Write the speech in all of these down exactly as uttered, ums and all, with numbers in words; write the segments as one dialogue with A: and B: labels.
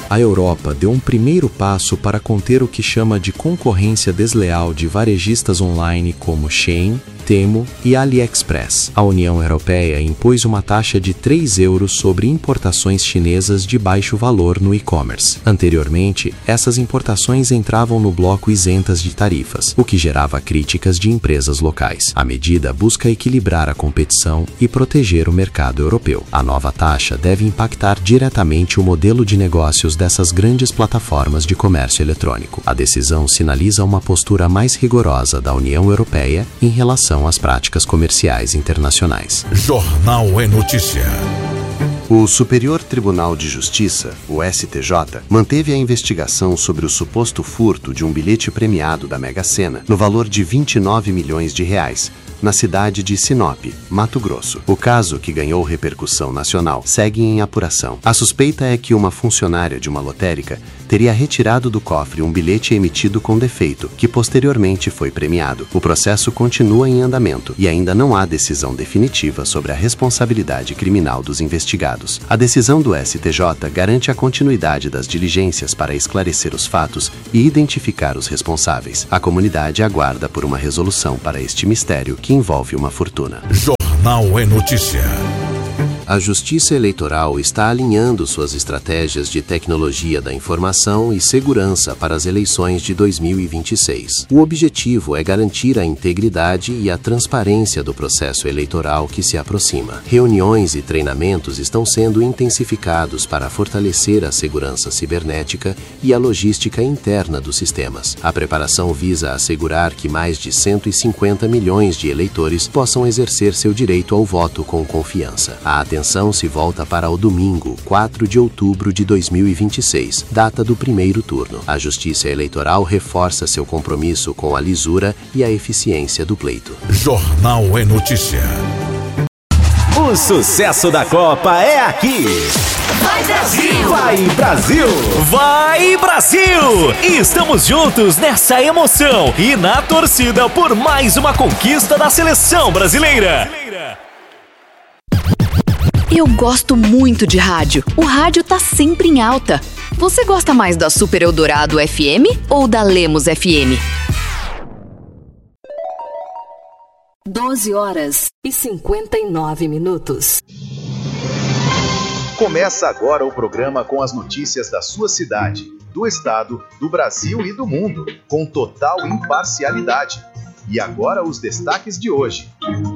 A: A Europa deu um primeiro passo para conter o que chama de concorrência desleal de varejistas online como Shein, Temu e AliExpress. A União Europeia impôs uma taxa de três euros sobre importações chinesas de baixo valor no e-commerce. Anteriormente, essas importações entravam no bloco isentas de tarifas, o que gerava críticas de empresas locais. A medida busca equilibrar a competição e proteger o mercado europeu. A nova taxa deve impactar diretamente o modelo de negócios dessas grandes plataformas de comércio eletrônico. A decisão sinaliza uma postura mais rigorosa da União Europeia em relação às práticas comerciais internacionais.
B: Jornal é Notícia.
C: O Superior Tribunal de Justiça, o S T J, manteve a investigação sobre o suposto furto de um bilhete premiado da Mega Sena no valor de vinte e nove milhões de reais, na cidade de Sinop, Mato Grosso. O caso, que ganhou repercussão nacional, segue em apuração. A suspeita é que uma funcionária de uma lotérica teria retirado do cofre um bilhete emitido com defeito, que posteriormente foi premiado. O processo continua em andamento e ainda não há decisão definitiva sobre a responsabilidade criminal dos investigados. A decisão do S T J garante a continuidade das diligências para esclarecer os fatos e identificar os responsáveis. A comunidade aguarda por uma resolução para este mistério que envolve uma fortuna.
B: Jornal é Notícia.
D: A Justiça Eleitoral está alinhando suas estratégias de tecnologia da informação e segurança para as eleições de dois mil e vinte e seis. O objetivo é garantir a integridade e a transparência do processo eleitoral que se aproxima. Reuniões e treinamentos estão sendo intensificados para fortalecer a segurança cibernética e a logística interna dos sistemas. A preparação visa assegurar que mais de cento e cinquenta milhões de eleitores possam exercer seu direito ao voto com confiança. A A atenção se volta para o domingo, quatro de outubro de dois mil e vinte e seis, data do primeiro turno. A Justiça Eleitoral reforça seu compromisso com a lisura e a eficiência do pleito.
B: Jornal é Notícia.
E: O sucesso da Copa é aqui.
F: Vai Brasil!
E: Vai Brasil!
F: Vai Brasil! Estamos juntos nessa emoção e na torcida por mais uma conquista da seleção brasileira.
G: Eu gosto muito de rádio. O rádio tá sempre em alta. Você gosta mais da Super Eldorado F M ou da Lemos F M?
H: doze horas e cinquenta e nove minutos.
I: Começa agora o programa com as notícias da sua cidade, do estado, do Brasil e do mundo, com total imparcialidade. E agora os destaques de hoje.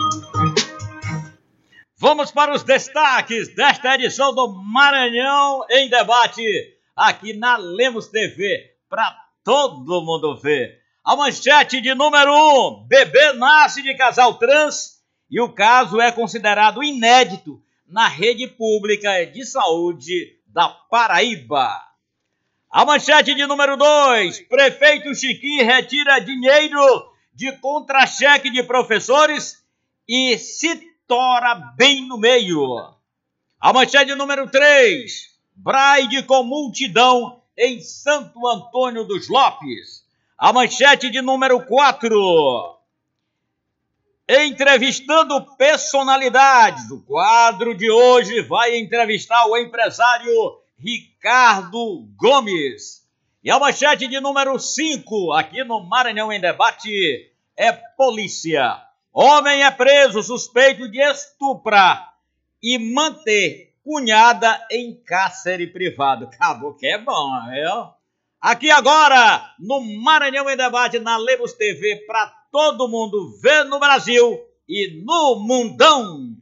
J: Vamos para os destaques desta edição do Maranhão em Debate, aqui na Lemos T V, para todo mundo ver. A manchete de número um, bebê nasce de casal trans e o caso é considerado inédito na rede pública de saúde da Paraíba. A manchete de número dois, prefeito Chiquinho retira dinheiro de contra-cheque de professores e se tora bem no meio. A manchete número três, Braide com multidão em Santo Antônio dos Lopes. A manchete de número quatro, entrevistando personalidades. O quadro de hoje vai entrevistar o empresário Ricardo Gomes. E a manchete de número cinco, aqui no Maranhão em Debate, é polícia. Homem é preso suspeito de estuprar e manter cunhada em cárcere privado. Acabou que é bom, viu? Aqui agora, no Maranhão em Debate, na Lemos T V, para todo mundo ver no Brasil e no mundão.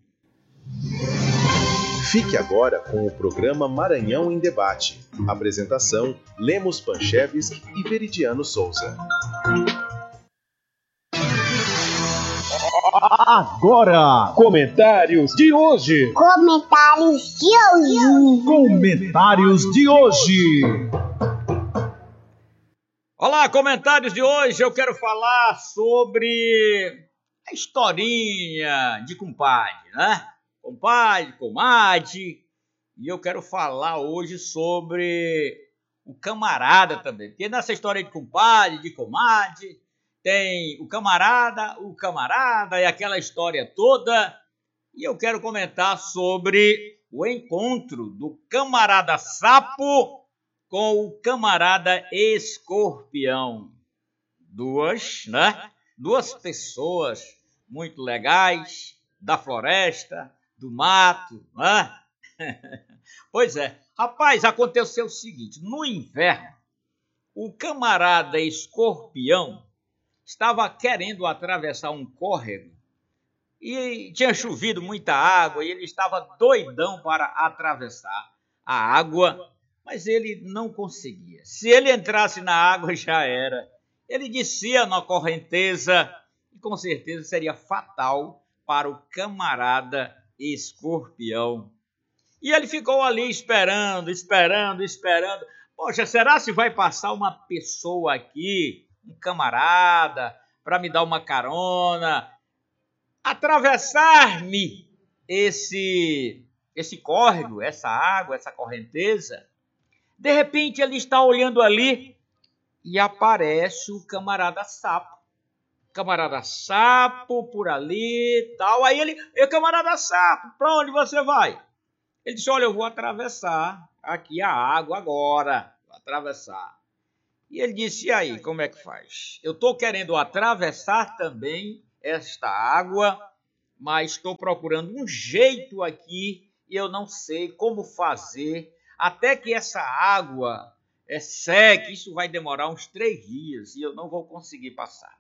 I: Fique agora com o programa Maranhão em Debate. Apresentação, Lemos Panchevski e Veridiano Souza.
K: Agora, comentários de hoje.
L: Comentários de hoje.
K: Comentários de hoje.
J: Olá, comentários de hoje. Eu quero falar sobre a historinha de compadre, né? Compadre, comadre. E eu quero falar hoje sobre o camarada também. Porque nessa história de compadre, de comadre, tem o camarada, o camarada e aquela história toda. E eu quero comentar sobre o encontro do camarada sapo com o camarada Escorpião. Duas, né? Duas pessoas muito legais, da floresta, do mato, né? Pois é. Rapaz, aconteceu o seguinte, no inverno, o camarada Escorpião estava querendo atravessar um córrego e tinha chovido muita água e ele estava doidão para atravessar a água, mas ele não conseguia. Se ele entrasse na água, já era. Ele descia na correnteza e com certeza seria fatal para o camarada Escorpião. E ele ficou ali esperando, esperando, esperando. Poxa, será se vai passar uma pessoa aqui, um camarada, para me dar uma carona, atravessar-me esse, esse córrego, essa água, essa correnteza? De repente ele está olhando ali e aparece o camarada Sapo. Camarada Sapo por ali e tal. Aí ele, e camarada Sapo, para onde você vai? Ele disse, olha, eu vou atravessar aqui a água agora, vou atravessar. E ele disse, e aí, como é que faz? Eu estou querendo atravessar também esta água, mas estou procurando um jeito aqui e eu não sei como fazer, até que essa água é seque, isso vai demorar uns três dias e eu não vou conseguir passar.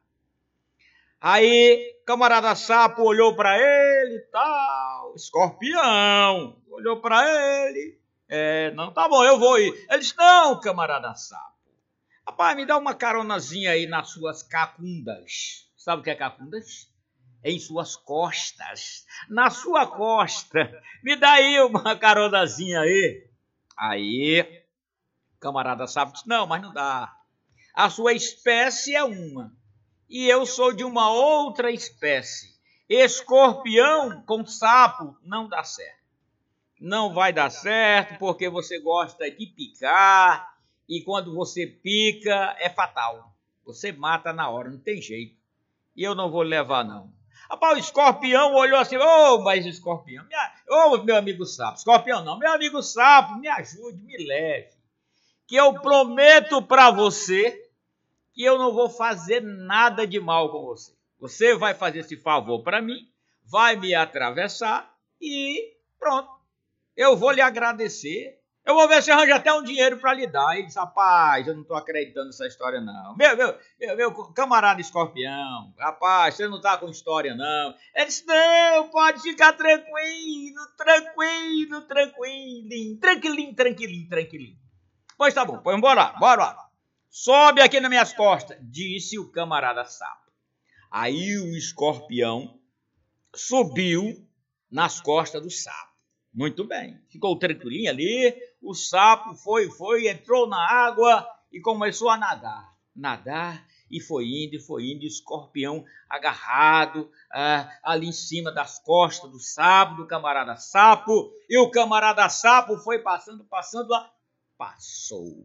J: Aí, camarada Sapo olhou para ele e tal, Escorpião, olhou para ele, é, não, tá bom, eu vou ir. Ele disse, não, camarada Sapo, rapaz, me dá uma caronazinha aí nas suas cacundas. Sabe o que é cacundas? Em suas costas, na sua costa, me dá aí uma caronazinha aí. Aí, camarada Sapo disse, não, mas não dá, a sua espécie é uma. E eu sou de uma outra espécie. Escorpião com sapo não dá certo. Não vai dar certo porque você gosta de picar e quando você pica é fatal. Você mata na hora, não tem jeito. E eu não vou levar não. Rapaz, o Escorpião olhou assim, ô, oh, mas Escorpião, ô, oh, meu amigo Sapo, Escorpião não, meu amigo Sapo, me ajude, me leve. Que eu prometo para você que eu não vou fazer nada de mal com você. Você vai fazer esse favor para mim, vai me atravessar e pronto. Eu vou lhe agradecer. Eu vou ver se arranja até um dinheiro para lhe dar. Ele disse, rapaz, eu não estou acreditando nessa história não. Meu, meu, meu, meu camarada Escorpião, rapaz, você não está com história não. Ele disse, não, pode ficar tranquilo, tranquilo, tranquilo, tranquilinho, tranquilinho, tranquilinho. Pois tá bom, pois bora lá, bora lá. Sobe aqui nas minhas costas, disse o camarada Sapo. Aí o Escorpião subiu nas costas do Sapo. Muito bem, ficou tranquilinho ali, o Sapo foi, foi, entrou na água e começou a nadar. Nadar e foi indo, e foi indo, e o Escorpião agarrado ah, ali em cima das costas do Sapo, do camarada Sapo. E o camarada Sapo foi passando, passando, lá, passou.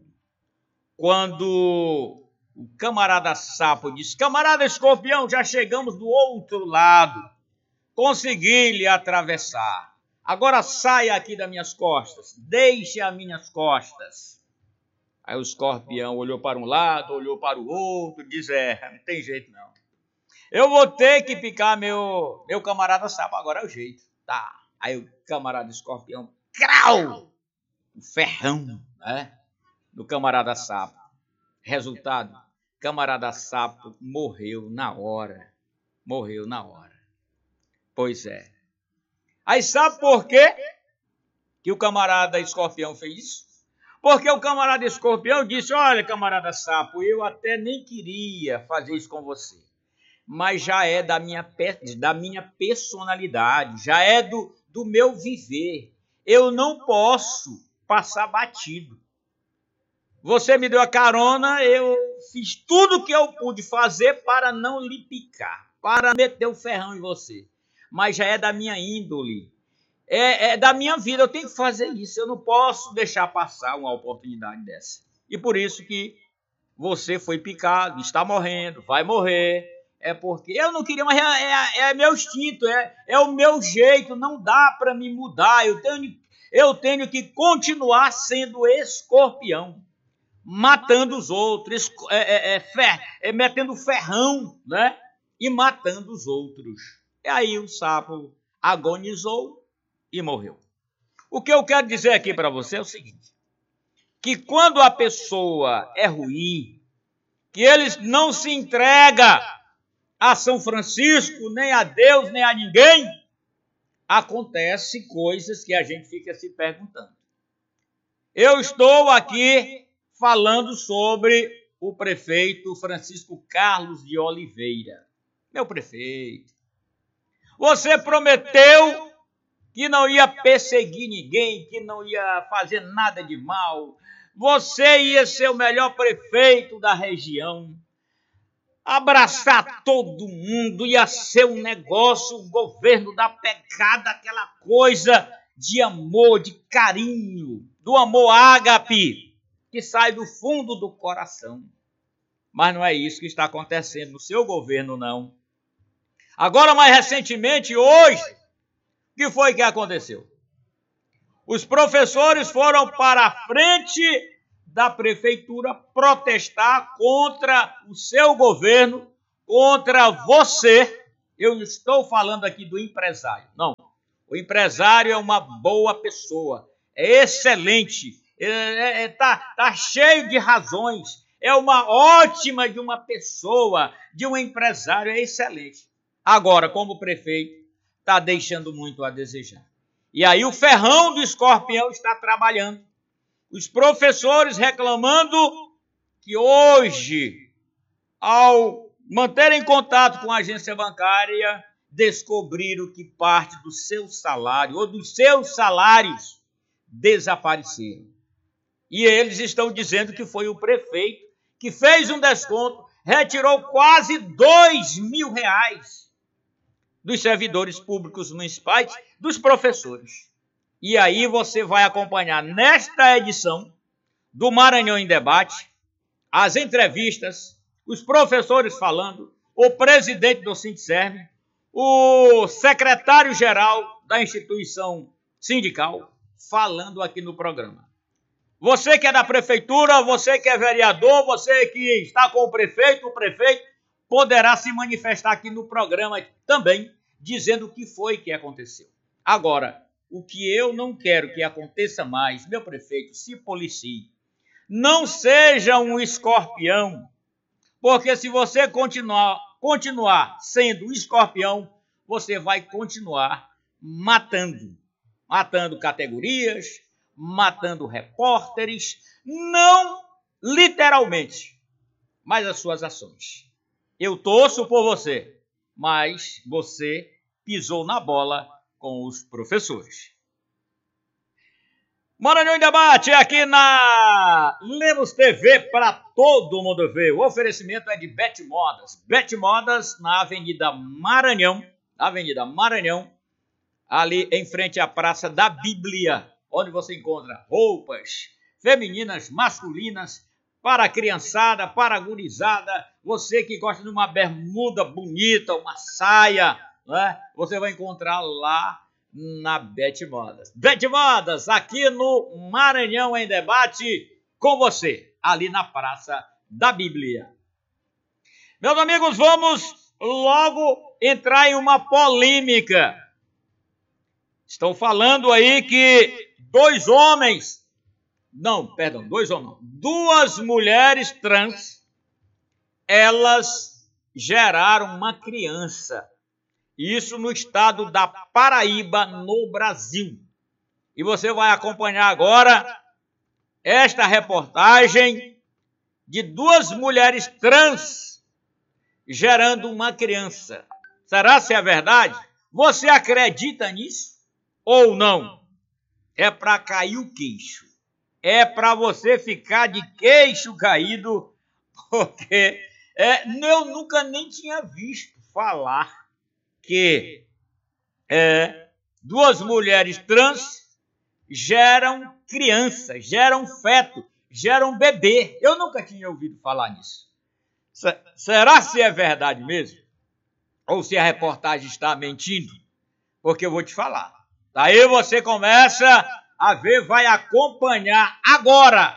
J: Quando o camarada Sapo disse, camarada Escorpião, já chegamos do outro lado, consegui lhe atravessar, agora saia aqui das minhas costas, deixe as minhas costas. Aí o Escorpião olhou para um lado, olhou para o outro, disse, é, não tem jeito não, eu vou ter que picar meu, meu camarada Sapo, agora é o jeito, tá. Aí o camarada Escorpião, crau, o ferrão, né? Do camarada Sapo. Resultado, camarada Sapo morreu na hora. Morreu na hora. Pois é. Aí sabe por quê que o camarada Escorpião fez isso? Porque o camarada Escorpião disse, olha, camarada Sapo, eu até nem queria fazer isso com você. Mas já é da minha, da minha personalidade, já é do, do meu viver. Eu não posso passar batido. Você me deu a carona, eu fiz tudo o que eu pude fazer para não lhe picar, para meter o ferrão em você. Mas já é da minha índole, é, é da minha vida, eu tenho que fazer isso, eu não posso deixar passar uma oportunidade dessa. E por isso que você foi picado, está morrendo, vai morrer, é porque eu não queria, mas é, é, é meu instinto, é, é o meu jeito, não dá para me mudar, eu tenho, eu tenho que continuar sendo Escorpião. matando os outros, é, é, é, fer, é, metendo ferrão, né? E matando os outros. E aí o sapo agonizou e morreu. O que eu quero dizer aqui para você é o seguinte, que quando a pessoa é ruim, que ele não se entrega a São Francisco, nem a Deus, nem a ninguém, acontece coisas que a gente fica se perguntando. Eu estou aqui falando sobre o prefeito Francisco Carlos de Oliveira. Meu prefeito, você prometeu que não ia perseguir ninguém, que não ia fazer nada de mal. Você ia ser o melhor prefeito da região. Abraçar todo mundo, ia ser um negócio, um governo da pecada, aquela coisa de amor, de carinho, do amor ágape, que sai do fundo do coração. Mas não é isso que está acontecendo no seu governo, não. Agora, mais recentemente, hoje, o que foi que aconteceu? Os professores foram para a frente da prefeitura protestar contra o seu governo, contra você. Eu não estou falando aqui do empresário, não. O empresário é uma boa pessoa, é excelente, está é, é, tá, tá cheio de razões, é uma ótima de uma pessoa, de um empresário, é excelente. Agora, como prefeito, está deixando muito a desejar. E aí o ferrão do escorpião está trabalhando. Os professores reclamando que hoje, ao manterem contato com a agência bancária, descobriram que parte do seu salário ou dos seus salários desapareceram. E eles estão dizendo que foi o prefeito que fez um desconto, retirou quase dois mil reais dos servidores públicos municipais, dos professores. E aí você vai acompanhar nesta edição do Maranhão em Debate as entrevistas, os professores falando, o presidente do Sindserv, o secretário-geral da instituição sindical falando aqui no programa. Você que é da prefeitura, você que é vereador, você que está com o prefeito, o prefeito poderá se manifestar aqui no programa também, dizendo o que foi que aconteceu. Agora, o que eu não quero que aconteça mais, meu prefeito, se policie. Não seja um escorpião, porque se você continuar, continuar sendo um escorpião, você vai continuar matando. Matando categorias, matando repórteres, não literalmente, mas as suas ações. Eu torço por você, mas você pisou na bola com os professores. Maranhão em Debate aqui na Lemos T V para todo mundo ver. O oferecimento é de Bet Modas. Bet Modas na Avenida Maranhão, Avenida Maranhão, ali em frente à Praça da Bíblia, onde você encontra roupas femininas, masculinas, para a criançada, para a gurizada, você que gosta de uma bermuda bonita, uma saia, né? Você vai encontrar lá na Bet Modas. Bet Modas, aqui no Maranhão em Debate, com você, ali na Praça da Bíblia. Meus amigos, vamos logo entrar em uma polêmica. Estão falando aí que dois homens, não, perdão, dois homens, não, duas mulheres trans, elas geraram uma criança. Isso no estado da Paraíba, no Brasil. E você vai acompanhar agora esta reportagem de duas mulheres trans gerando uma criança. Será se é verdade? Você acredita nisso ou não? É para cair o queixo. É para você ficar de queixo caído, porque é, eu nunca nem tinha visto falar que é, duas mulheres trans geram criança, geram feto, geram bebê. Eu nunca tinha ouvido falar nisso. S- será se é verdade mesmo? Ou se a reportagem está mentindo? Porque eu vou te falar. Daí você começa a ver, vai acompanhar agora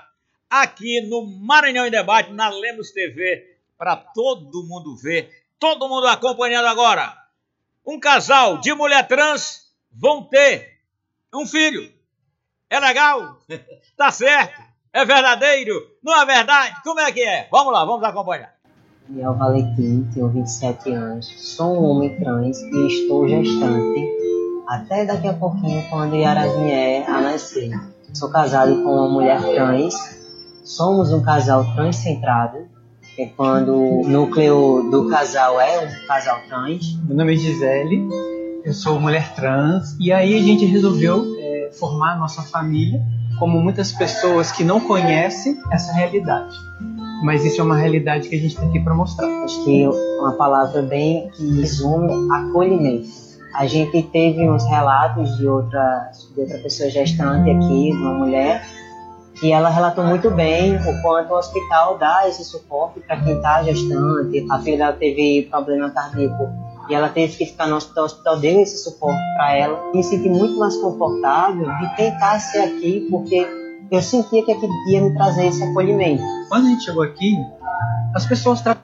J: aqui no Maranhão em Debate, na Lemos T V, para todo mundo ver, todo mundo acompanhando agora. Um casal de mulher trans vão ter um filho. É legal? Tá certo? É verdadeiro? Não é verdade? Como é que é? Vamos lá, vamos acompanhar.
M: Daniel Valentim, tenho vinte e sete anos, sou um homem trans e estou gestante até daqui a pouquinho, quando Yara vier a nascer. Sou casado com uma mulher trans, somos um casal transcentrado, é quando o núcleo do casal é um casal trans.
N: Meu nome é Gisele, eu sou mulher trans, e aí a gente resolveu é, formar a nossa família, como muitas pessoas que não conhecem essa realidade. Mas isso é uma realidade que a gente está aqui para mostrar.
M: Acho que uma palavra bem que resume acolhimento. A gente teve uns relatos de outra, de outra pessoa gestante aqui, uma mulher, que ela relatou muito bem o quanto o hospital dá esse suporte para quem está gestante. A filha dela teve problema cardíaco e ela teve que ficar no hospital, o hospital deu esse suporte para ela. Me senti muito mais confortável de tentar ser aqui, porque eu sentia que aquele ia me trazer esse acolhimento.
N: Quando a gente chegou aqui, as pessoas... Tra...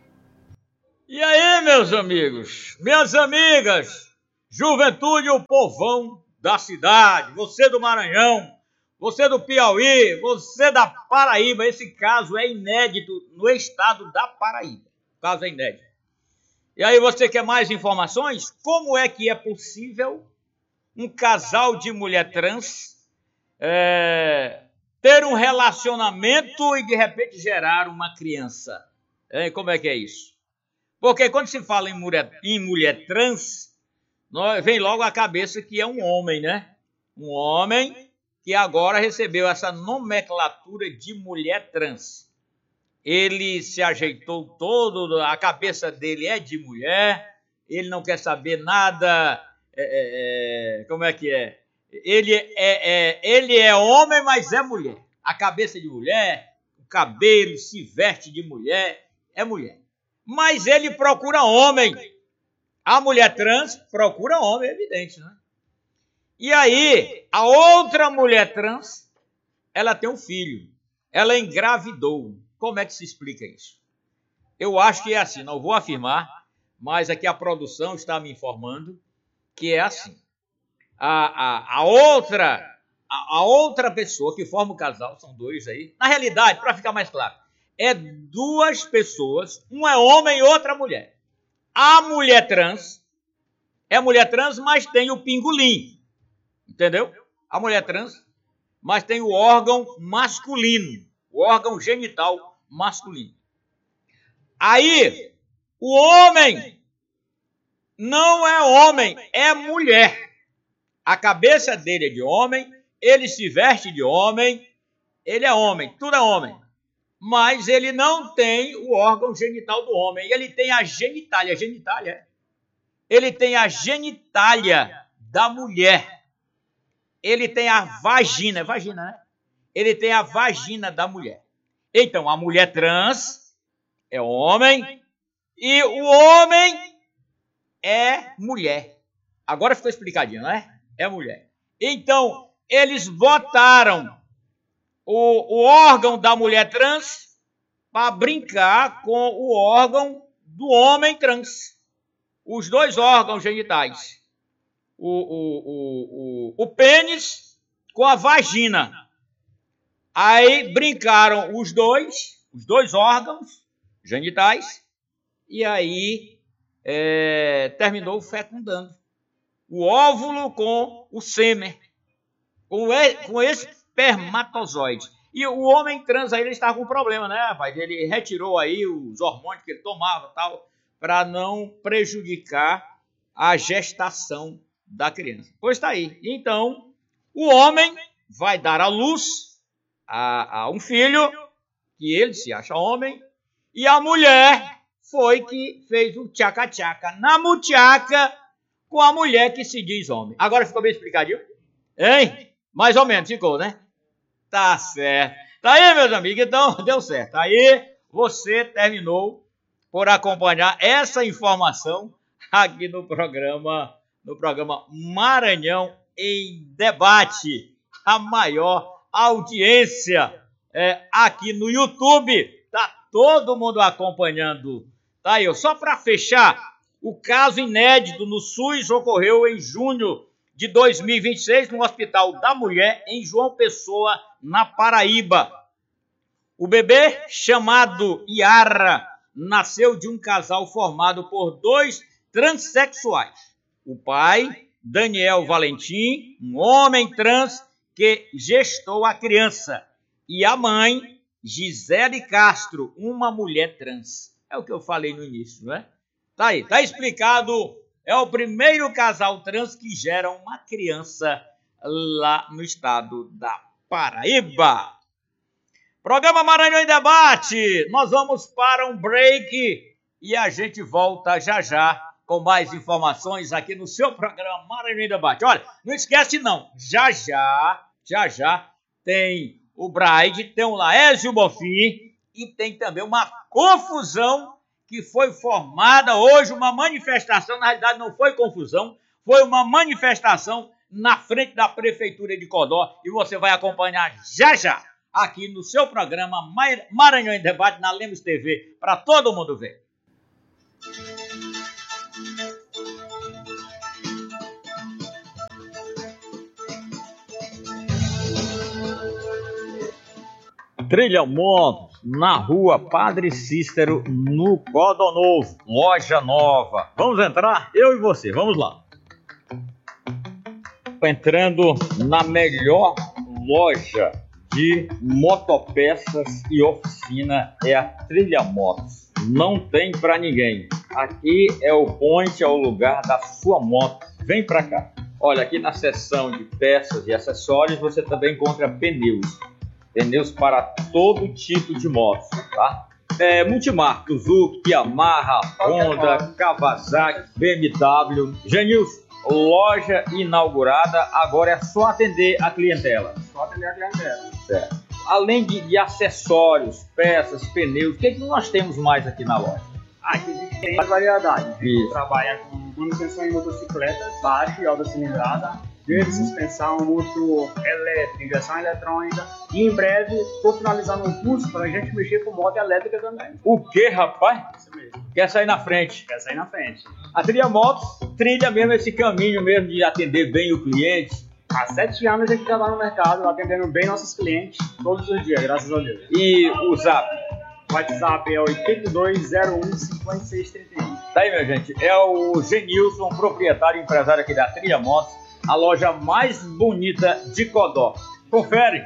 J: E aí, meus amigos, minhas amigas, juventude, o povão da cidade, você do Maranhão, você do Piauí, você da Paraíba, esse caso é inédito no estado da Paraíba. O caso é inédito. E aí, você quer mais informações? Como é que é possível um casal de mulher trans é, ter um relacionamento e de repente gerar uma criança? É, como é que é isso? Porque quando se fala em mulher, em mulher trans, vem logo à cabeça que é um homem, né? Um homem que agora recebeu essa nomenclatura de mulher trans. Ele se ajeitou todo, a cabeça dele é de mulher, ele não quer saber nada, é, é, como é que é? Ele é, é? Ele é homem, mas é mulher. A cabeça de mulher, o cabelo, se veste de mulher, é mulher. Mas ele procura homem. A mulher trans procura homem, é evidente, né? E aí, a outra mulher trans, ela tem um filho. Ela engravidou. Como é que se explica isso? Eu acho que é assim, não vou afirmar, mas aqui a produção está me informando que é assim. A, a, a, outra, a, a outra pessoa que forma o casal, são dois aí, na realidade, para ficar mais claro, é duas pessoas, um é homem e outra mulher. A mulher trans é mulher trans, mas tem o pingolim, entendeu? A mulher trans, mas tem o órgão masculino, o órgão genital masculino. Aí, o homem não é homem, é mulher. A cabeça dele é de homem, ele se veste de homem, ele é homem, tudo é homem. Mas ele não tem o órgão genital do homem, ele tem a genitália, genitália, ele tem a genitália da mulher, ele tem a vagina, vagina, né? Ele tem a vagina da mulher. Então, a mulher trans é homem e o homem é mulher. Agora ficou explicadinho, não é? É mulher. Então, eles botaram o, o órgão da mulher trans para brincar com o órgão do homem trans. Os dois órgãos genitais. O, o, o, o, o pênis com a vagina. Aí brincaram os dois, os dois órgãos genitais, e aí é, terminou fecundando. O óvulo com o sêmen, com, e, com esse espermatozoide. E o homem trans aí, ele estava com problema, né, rapaz? Ele retirou aí os hormônios que ele tomava, tal, para não prejudicar a gestação da criança. Pois está aí. Então, o homem vai dar à luz A, a um filho, que ele se acha homem, e a mulher foi que fez o tchaca-tchaca na muchaca com a mulher que se diz homem. Agora ficou bem explicadinho? Hein? Mais ou menos ficou, né? Tá certo. Tá aí, meus amigos, então deu certo. Aí você terminou por acompanhar essa informação aqui no programa, no programa Maranhão em Debate, a maior audiência é, aqui no YouTube. Tá todo mundo acompanhando. Tá aí, ó. Só para fechar, o caso inédito no SUS ocorreu em junho de dois mil e vinte e seis no Hospital da Mulher, em João Pessoa, na Paraíba. O bebê, chamado Yara, nasceu de um casal formado por dois transexuais. O pai, Daniel Valentim, um homem trans que gestou a criança. E a mãe, Gisele Castro, uma mulher trans. É o que eu falei no início, não é? Tá aí, tá explicado. É o primeiro casal trans que gera uma criança lá no estado da Paraíba. Programa Maranhão em Debate. Nós vamos para um break e a gente volta já já com mais informações aqui no seu programa Maranhão em Debate. Olha, não esquece não, já já, já já tem o Braide, tem o Laésio Bonfim e tem também uma confusão que foi formada hoje, uma manifestação, na realidade não foi confusão, foi uma manifestação na frente da Prefeitura de Codó e você vai acompanhar já já aqui no seu programa Maranhão em Debate na Lemos T V, para todo mundo ver. Trilha Motos, na rua Padre Cícero, no Codó Novo, loja nova. Vamos entrar? Eu e você, vamos lá. Entrando na melhor loja de motopeças e oficina, é a Trilha Motos. Não tem pra ninguém. Aqui é o point, é o lugar da sua moto. Vem pra cá. Olha, aqui na seção de peças e acessórios você também encontra pneus. Pneus para todo tipo de motos, tá? É, multimarca, Suzuki, Yamaha, Honda, Kawasaki, B M W. Genilson, loja inaugurada, agora é só atender a clientela.
O: Só atender a clientela.
J: Certo. Além de, de acessórios, peças, pneus, o que, é que nós temos mais aqui na loja?
O: Aqui a gente tem mais variedade. A gente
J: Isso.
O: trabalha com manutenção em motocicletas, baixa e alta cilindrada, freio de suspensão, motor elétrico, injeção eletrônica. E em breve estou finalizando um curso para a gente mexer com moto elétrica também.
J: O que, rapaz?
O: Isso mesmo.
J: Quer sair na frente?
O: Quer sair na frente.
J: A Trilha Motos trilha mesmo esse caminho mesmo de atender bem o cliente.
O: Há sete anos a gente já está no mercado, atendendo bem nossos clientes todos os dias, graças a Deus.
J: E o Zap?
O: O WhatsApp é oito dois zero um cinco seis três um.
J: Tá aí, minha gente. É o Genilson, proprietário e empresário aqui da Trilha Motos, a loja mais bonita de Codó. Confere.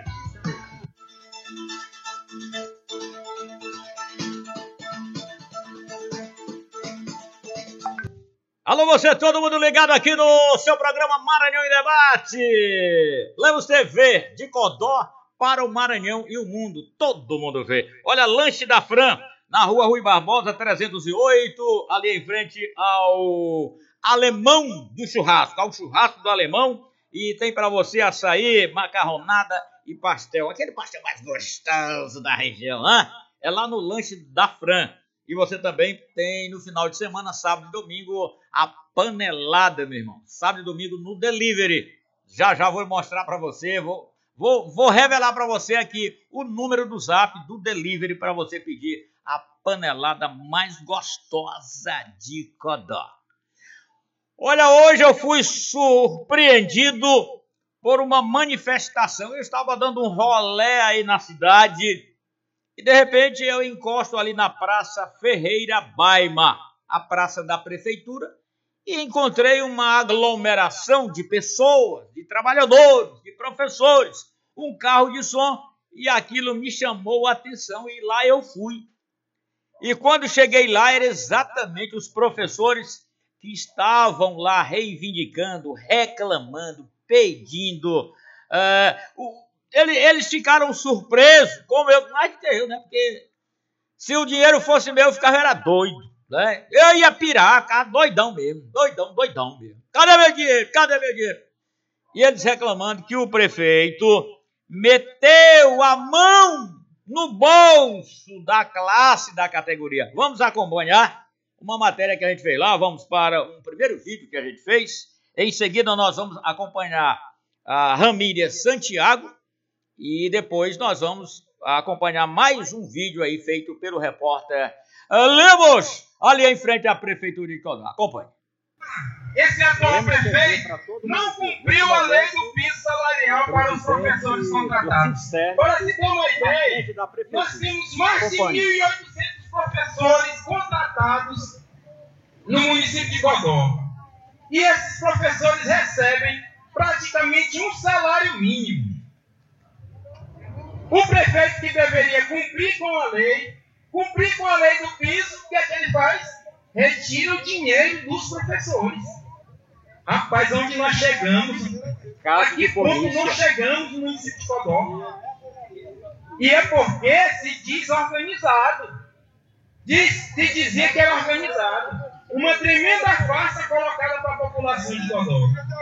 J: Alô, você, todo mundo ligado aqui no seu programa Maranhão em Debate. Lemos T V de Codó para o Maranhão e o mundo. Todo mundo vê. Olha, Lanche da Fran, na rua Rui Barbosa, trezentos e oito, ali em frente ao Alemão do Churrasco, ao Churrasco do Alemão. E tem para você açaí, macarronada e pastel. Aquele pastel mais gostoso da região, né? É lá no Lanche da Fran. E você também tem no final de semana, sábado e domingo, a panelada, meu irmão. Sábado e domingo no delivery. Já já vou mostrar para você, vou, vou, vou revelar para você aqui o número do zap do delivery para você pedir a panelada mais gostosa de Codó. Olha, hoje eu fui surpreendido por uma manifestação. Eu estava dando um rolé aí na cidade e, de repente, eu encosto ali na Praça Ferreira Baima, a praça da prefeitura, e encontrei uma aglomeração de pessoas, de trabalhadores, de professores, um carro de som, e aquilo me chamou a atenção e lá eu fui. E quando cheguei lá, eram exatamente os professores que estavam lá reivindicando, reclamando, pedindo. Uh, o, ele, eles ficaram surpresos, como eu, mais que eu, né? Porque se o dinheiro fosse meu, eu ficava era doido, né? Eu ia pirar, ficava doidão mesmo, doidão, doidão mesmo. Cadê meu dinheiro? Cadê meu dinheiro? E eles reclamando que o prefeito meteu a mão no bolso da classe, da categoria. Vamos acompanhar uma matéria que a gente fez lá, vamos para um primeiro vídeo que a gente fez. Em seguida nós vamos acompanhar a Ramília Santiago E depois nós vamos acompanhar mais um vídeo aí feito pelo repórter Lemos, ali em frente à Prefeitura de Codó. Acompanhe.
P: Esse atual prefeito não cumpriu a lei do piso salarial para os professores contratados. Para se ter uma ideia, nós temos mais de mil e oitocentos professores contratados no município de Codó. E esses professores recebem praticamente um salário mínimo. O prefeito que deveria cumprir com a lei, cumprir com a lei do piso, o que é que ele faz? Retira o dinheiro dos professores. Rapaz, onde nós chegamos? A que ponto nós chegamos no município de Codó? E é porque se diz organizado. Diz, se dizia que era organizado. Uma tremenda farsa colocada para a população de Codó.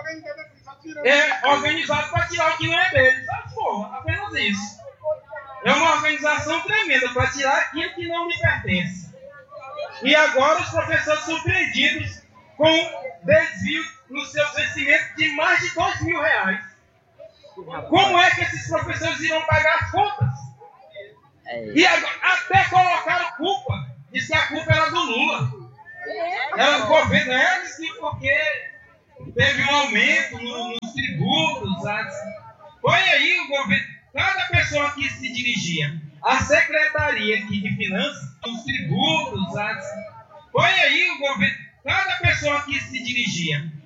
P: É organizado para tirar o que não é dele. Sabe, porra, apenas isso. É uma organização tremenda para tirar aquilo que não lhe pertence. E agora os professores surpreendidos com desvio nos seus vencimentos de mais de dois mil reais. Como é que esses professores irão pagar as contas? E agora, até colocaram culpa. Diz que a culpa era do Lula. Era do governo, é, disse que porque teve um aumento no, nos tributos. Sabe? Foi aí o governo. Cada pessoa que se dirigia à Secretaria aqui de Finanças, os tributos, sabe? Foi aí o governo. Cada pessoa que se dirigia